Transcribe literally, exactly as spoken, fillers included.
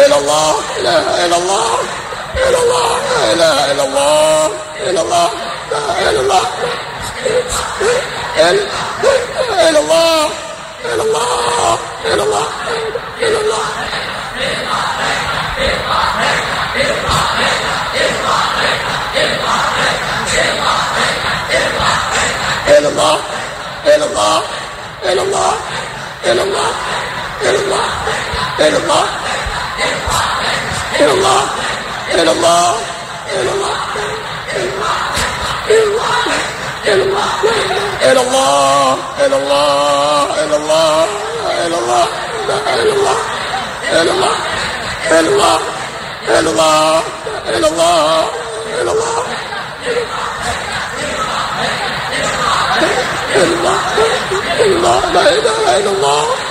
إلا الله لا إله إلا الله إلا الله لا إله إلا الله إلا الله لا إله إلا الله إلا الله إلا الله إلا الله إلا الله إلا الله إلا الله إلا الله إلا الله إلا الله إلا الله إلا الله إلا الله إلا الله إلا الله إلا الله إلا الله إلا الله إلا الله لا إلا الله إلا الله إلا الله إلا الله إلا الله إلا الله إلا الله إلا الله لا إله إلا الله